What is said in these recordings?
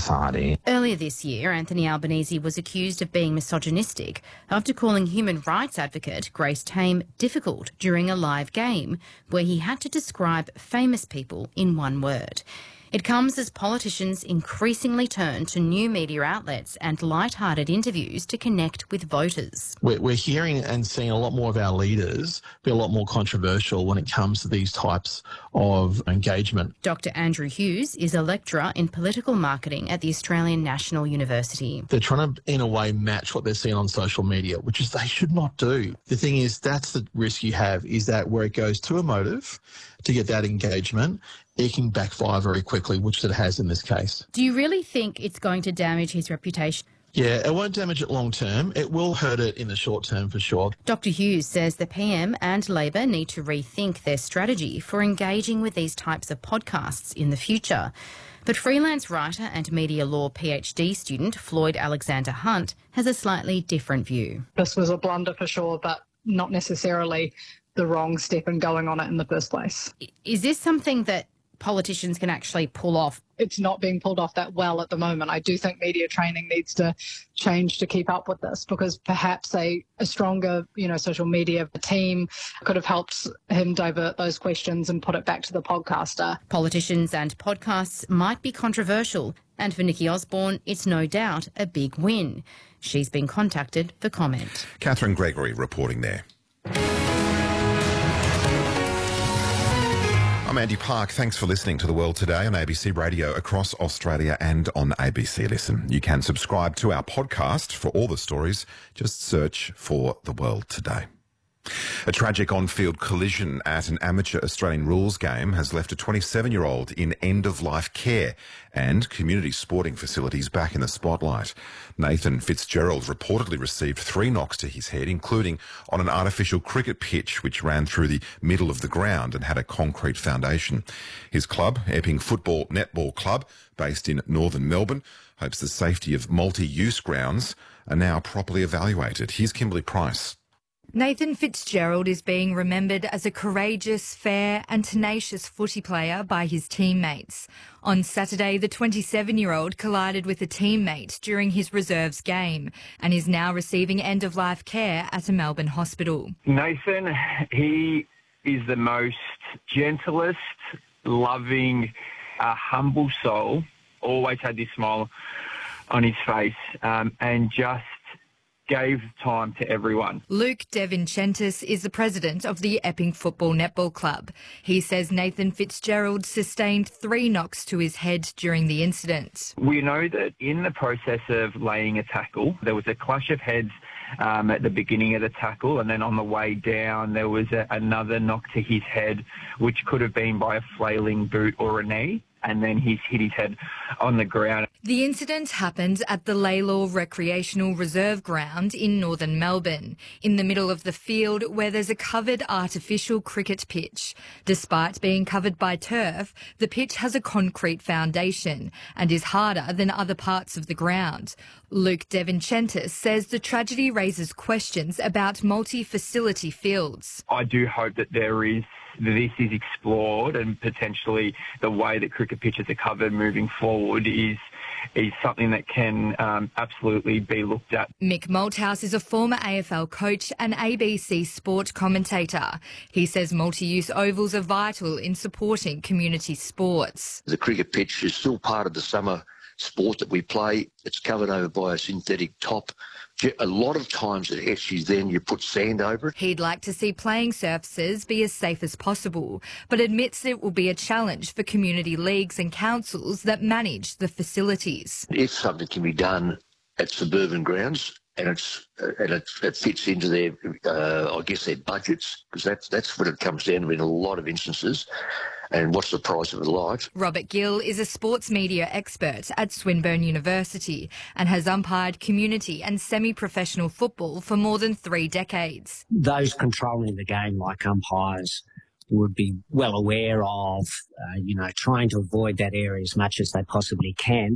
society. Earlier this year, Anthony Albanese was accused of being misogynistic after calling human rights advocate Grace Tame difficult during a live game where he had to describe famous people in one word. It comes as politicians increasingly turn to new media outlets and light-hearted interviews to connect with voters. We're hearing and seeing a lot more of our leaders be a lot more controversial when it comes to these types of engagement. Dr Andrew Hughes is a lecturer in political marketing at the Australian National University. They're trying to, in a way, match what they're seeing on social media, which is they should not do. The thing is, that's the risk you have, is that where it goes too emotive to get that engagement, it can backfire very quickly, which it has in this case. Do you really think it's going to damage his reputation? Yeah, it won't damage it long term. It will hurt it in the short term for sure. Dr Hughes says the PM and Labor need to rethink their strategy for engaging with these types of podcasts in the future. But freelance writer and media law PhD student Floyd Alexander Hunt has a slightly different view. This was a blunder for sure, but not necessarily the wrong step in going on it in the first place. Is this something that politicians can actually pull off? It's not being pulled off that well at the moment. I do think media training needs to change to keep up with this, because perhaps a stronger, social media team could have helped him divert those questions and put it back to the podcaster. Politicians and podcasts might be controversial, and for Nikki Osborne, it's no doubt a big win. She's been contacted for comment. Catherine Gregory reporting there. I'm Andy Park. Thanks for listening to The World Today on ABC Radio across Australia and on ABC Listen. You can subscribe to our podcast for all the stories. Just search for The World Today. A tragic on-field collision at an amateur Australian rules game has left a 27-year-old in end-of-life care and community sporting facilities back in the spotlight. Nathan Fitzgerald reportedly received 3 knocks to his head, including on an artificial cricket pitch which ran through the middle of the ground and had a concrete foundation. His club, Epping Football Netball Club, based in northern Melbourne, hopes the safety of multi-use grounds are now properly evaluated. Here's Kimberly Price. Nathan Fitzgerald is being remembered as a courageous, fair and tenacious footy player by his teammates. On Saturday, the 27-year-old collided with a teammate during his reserves game and is now receiving end-of-life care at a Melbourne hospital. Nathan, he is the most gentlest, loving, humble soul. Always had this smile on his face and just gave time to everyone. Luke Devinchentis is the president of the Epping Football Netball Club. He says Nathan Fitzgerald sustained 3 knocks to his head during the incident. We know that in the process of laying a tackle, there was a clash of heads at the beginning of the tackle, and then on the way down there was another knock to his head, which could have been by a flailing boot or a knee, and then he's hit his head on the ground. The incident happened at the Laylaw Recreational Reserve Ground in northern Melbourne, in the middle of the field where there's a covered artificial cricket pitch. Despite being covered by turf, the pitch has a concrete foundation and is harder than other parts of the ground. Luke Devinchentis says the tragedy raises questions about multi-facility fields. I do hope that this is explored, and potentially the way that cricket pitches are covered moving forward is something that can absolutely be looked at. Mick Malthouse is a former AFL coach and ABC sport commentator. He says multi-use ovals are vital in supporting community sports. The cricket pitch is still part of the summer sport that we play. It's covered over by a synthetic top. A lot of times it actually then you put sand over it. He'd like to see playing surfaces be as safe as possible, but admits it will be a challenge for community leagues and councils that manage the facilities. If something can be done at suburban grounds and it fits into their, their budgets, because that's what it comes down to in a lot of instances. And what's the price of a life? Robert Gill is a sports media expert at Swinburne University and has umpired community and semi-professional football for more than 3 decades. Those controlling the game, like umpires, would be well aware of, trying to avoid that area as much as they possibly can.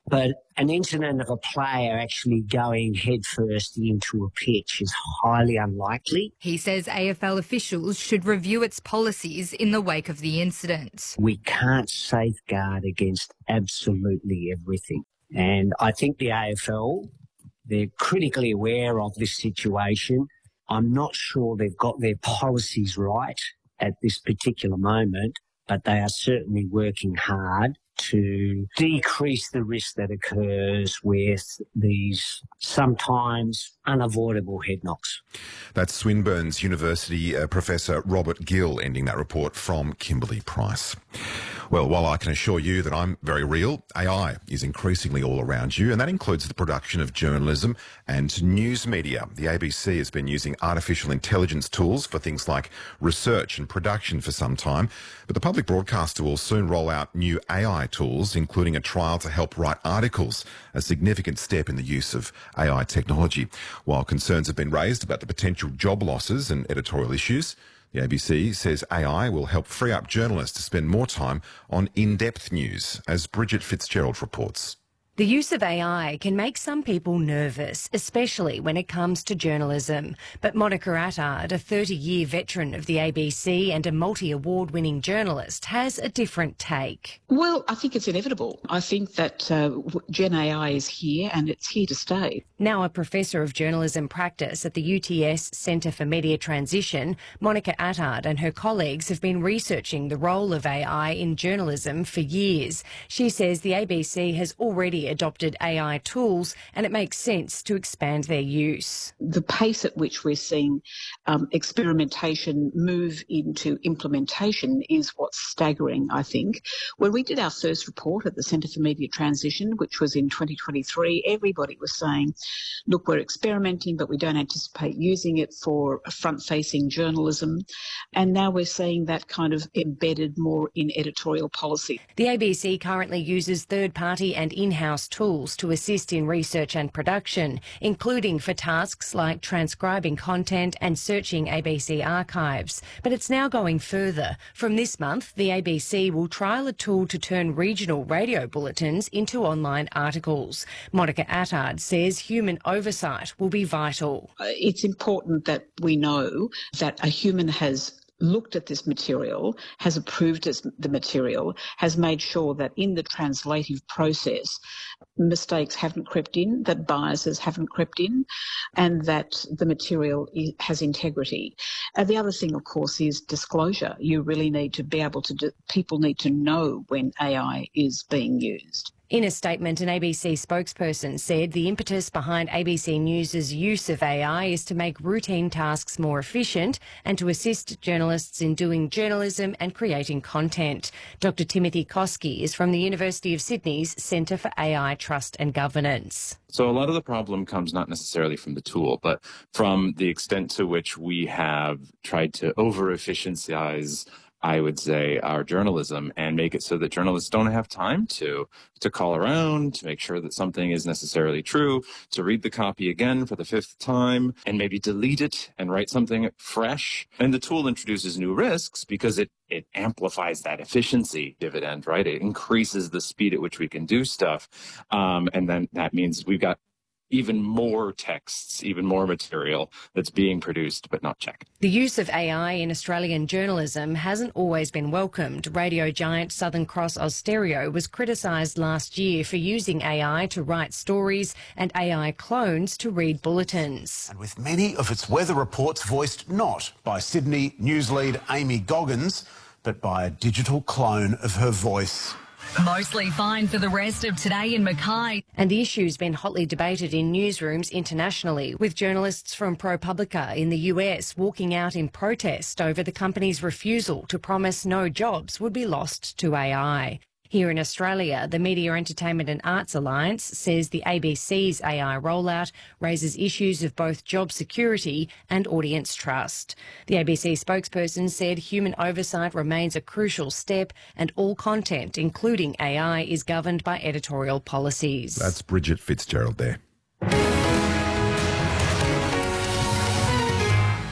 But an incident of a player actually going headfirst into a pitch is highly unlikely. He says AFL officials should review its policies in the wake of the incident. We can't safeguard against absolutely everything. And I think the AFL, they're critically aware of this situation. I'm not sure they've got their policies right at this particular moment, but they are certainly working hard to decrease the risk that occurs with these sometimes unavoidable head knocks. That's Swinburne's University Professor Robert Gill ending that report from Kimberly Price. Well, while I can assure you that I'm very real, AI is increasingly all around you, and that includes the production of journalism and news media. The ABC has been using artificial intelligence tools for things like research and production for some time, but the public broadcaster will soon roll out new AI tools, including a trial to help write articles, a significant step in the use of AI technology. While concerns have been raised about the potential job losses and editorial issues, the ABC says AI will help free up journalists to spend more time on in-depth news, as Bridget Fitzgerald reports. The use of AI can make some people nervous, especially when it comes to journalism. But Monica Attard, a 30-year veteran of the ABC and a multi-award-winning journalist, has a different take. Well, I think it's inevitable. I think that Gen AI is here and it's here to stay. Now a professor of journalism practice at the UTS Centre for Media Transition, Monica Attard and her colleagues have been researching the role of AI in journalism for years. She says the ABC has already adopted AI tools and it makes sense to expand their use. The pace at which we're seeing experimentation move into implementation is what's staggering, I think. When we did our first report at the Centre for Media Transition, which was in 2023, everybody was saying, look, we're experimenting, but we don't anticipate using it for front-facing journalism. And now we're seeing that kind of embedded more in editorial policy. The ABC currently uses third-party and in-house tools to assist in research and production, including for tasks like transcribing content and searching ABC archives. But it's now going further. From this month, the ABC will trial a tool to turn regional radio bulletins into online articles. Monica Attard says human oversight will be vital. It's important that we know that a human has looked at this material, has approved the material, has made sure that in the translative process mistakes haven't crept in, that biases haven't crept in, and that the material has integrity. And the other thing, of course, is disclosure. You really need to be able to people need to know when AI is being used. In a statement, an ABC spokesperson said the impetus behind ABC News' use of AI is to make routine tasks more efficient and to assist journalists in doing journalism and creating content. Dr. Timothy Koski is from the University of Sydney's Centre for AI Trust and Governance. So a lot of the problem comes not necessarily from the tool, but from the extent to which we have tried to over-efficientize, I would say, our journalism and make it so that journalists don't have time to call around, to make sure that something is necessarily true, to read the copy again for the 5th time and maybe delete it and write something fresh. And the tool introduces new risks because it amplifies that efficiency dividend, right? It increases the speed at which we can do stuff. And then that means we've got even more texts, even more material that's being produced but not checked. The use of AI in Australian journalism hasn't always been welcomed. Radio giant Southern Cross Austereo was criticised last year for using AI to write stories and AI clones to read bulletins. And with many of its weather reports voiced not by Sydney news lead Amy Goggins, but by a digital clone of her voice. Mostly fine for the rest of today in Mackay. And the issue's been hotly debated in newsrooms internationally, with journalists from ProPublica in the US walking out in protest over the company's refusal to promise no jobs would be lost to AI. Here in Australia, the Media, Entertainment and Arts Alliance says the ABC's AI rollout raises issues of both job security and audience trust. The ABC spokesperson said human oversight remains a crucial step and all content, including AI, is governed by editorial policies. That's Bridget Fitzgerald there.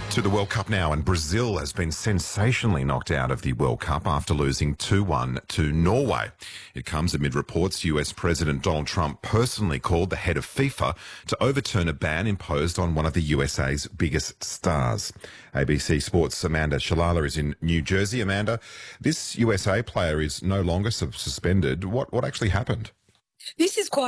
To the World Cup now, and Brazil has been sensationally knocked out of the World Cup after losing 2-1 to Norway. It comes amid reports US President Donald Trump personally called the head of FIFA to overturn a ban imposed on one of the USA's biggest stars. ABC Sports' Amanda Shalala is in New Jersey. Amanda, this USA player is no longer suspended. What actually happened? This is quite